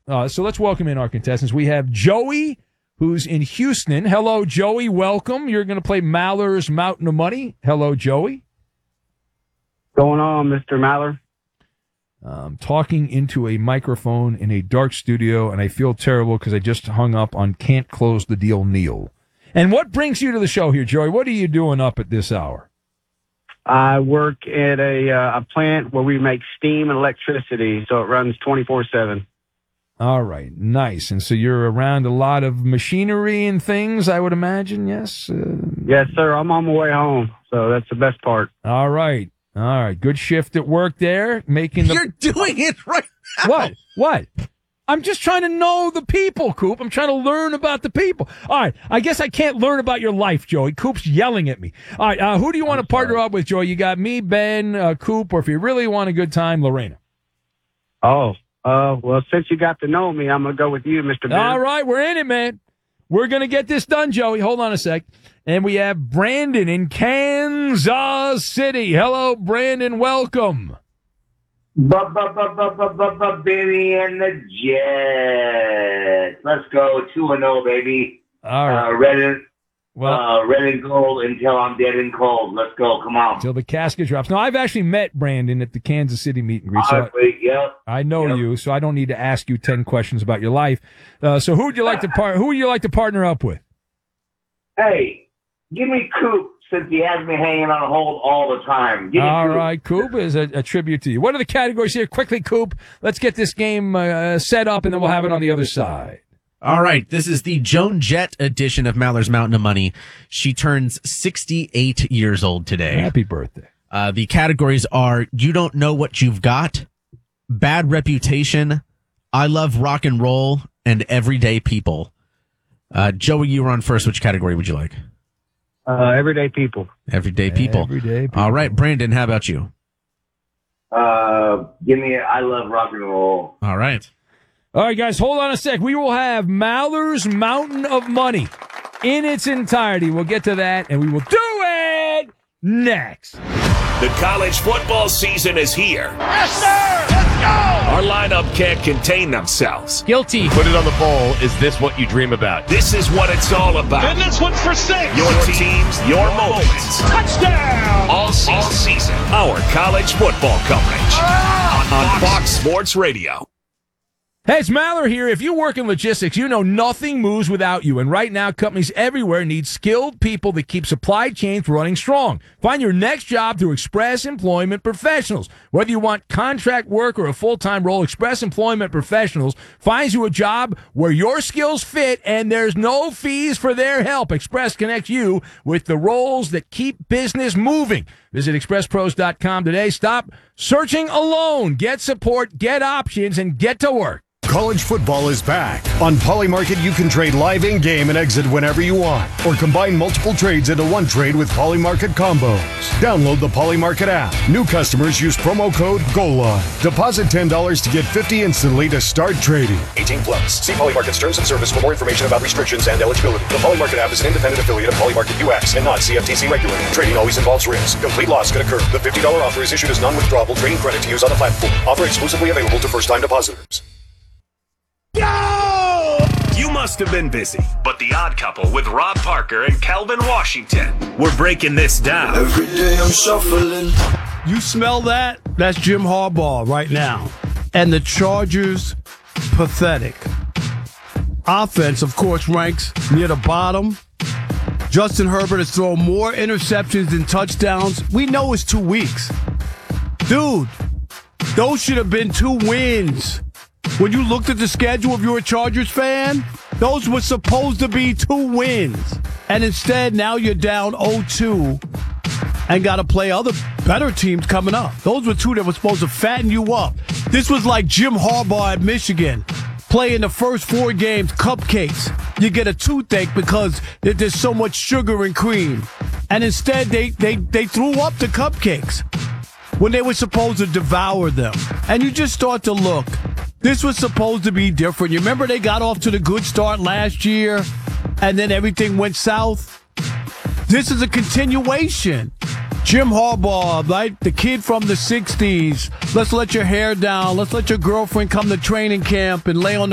So let's welcome in our contestants. We have Joey, who's in Houston. Hello, Joey. Welcome. You're going to play Maller's Mountain of Money. Hello, Joey. Going on, Mr. Maller? Talking into a microphone in a dark studio, and I feel terrible because I just hung up on Can't Close the Deal, Neil. And what brings you to the show here, Joey? What are you doing up at this hour? I work at a plant where we make steam and electricity, so it runs 24/7. All right, nice. And so you're around a lot of machinery and things, I would imagine, yes? Yes, sir. I'm on my way home, so that's the best part. All right. Good shift at work there. You're doing it right now. What? I'm just trying to know the people, Coop. I'm trying to learn about the people. All right. I guess I can't learn about your life, Joey. Coop's yelling at me. All right. Who do you want to partner up with, Joey? You got me, Ben, Coop, or if you really want a good time, Lorena. Well, since you got to know me, I'm going to go with you, Mr. Ben. All right. We're in it, man. We're going to get this done, Joey. Hold on a sec. And we have Brandon in Kansas City. Hello, Brandon. Welcome. Baby and the Jets. Let's go 2-0, baby. All right. Red and gold until I'm dead and cold. Let's go. Come on. Till the casket drops. No, I've actually met Brandon at the Kansas City meet and greet. So I know you, so I don't need to ask you 10 questions about your life. So who would you like to partner up with? Hey, give me Coop since he has me hanging on hold all the time. All right, Coop is a tribute to you. What are the categories here? Quickly, Coop. Let's get this game set up, and then we'll have it on the other side. All right, this is the Joan Jett edition of Maller's Mountain of Money. She turns 68 years old today. Happy birthday. The categories are You Don't Know What You've Got, Bad Reputation, I Love Rock and Roll, and Everyday People. Joey, you were on first. Which category would you like? Everyday people. Everyday people. Everyday people. All right, Brandon, how about you? Give me I Love Rock and Roll. All right. All right, guys, hold on a sec. We will have Maller's Mountain of Money in its entirety. We'll get to that, and we will do it next. The college football season is here. Yes, sir! Let's go! Our lineup can't contain themselves. Guilty. Put it on the bowl. Is this what you dream about? This is what it's all about. And this one's for 6. Your teams, your moments. Touchdown! All season. Our college football coverage on Fox Sports Radio. Hey, it's Maller here. If you work in logistics, you know nothing moves without you. And right now, companies everywhere need skilled people that keep supply chains running strong. Find your next job through Express Employment Professionals. Whether you want contract work or a full-time role, Express Employment Professionals finds you a job where your skills fit and there's no fees for their help. Express connects you with the roles that keep business moving. Visit expresspros.com today. Stop searching alone. Get support, get options, and get to work. College football is back. On Polymarket, you can trade live in-game and exit whenever you want, or combine multiple trades into one trade with Polymarket combos. Download the Polymarket app. New customers use promo code GOLIVE. Deposit $10 to get $50 instantly to start trading. 18 plus. See Polymarket's terms of service for more information about restrictions and eligibility. The Polymarket app is an independent affiliate of Polymarket US and not CFTC regulated. Trading always involves risk. Complete loss can occur. The $50 offer is issued as non-withdrawable trading credit to use on the platform. Offer exclusively available to first-time depositors. You must have been busy, but The Odd Couple with Rob Parker and Calvin Washington. We're breaking this down. Every day I'm shuffling. You smell that? That's Jim Harbaugh right now. And the Chargers, pathetic. Offense, of course, ranks near the bottom. Justin Herbert has thrown more interceptions than touchdowns. We know it's 2 weeks. Dude, those should have been 2 wins. When you looked at the schedule, if you were a Chargers fan, those were supposed to be 2 wins. And instead, now you're down 0-2 and got to play other better teams coming up. Those were 2 that were supposed to fatten you up. This was like Jim Harbaugh at Michigan. Playing the first 4 games, cupcakes. You get a toothache because there's so much sugar and cream. And instead, they threw up the cupcakes when they were supposed to devour them. And you just start to look. This was supposed to be different. You remember they got off to the good start last year, and then everything went south? This is a continuation. Jim Harbaugh, right? The kid from the 60s. Let's let your hair down. Let's let your girlfriend come to training camp and lay on the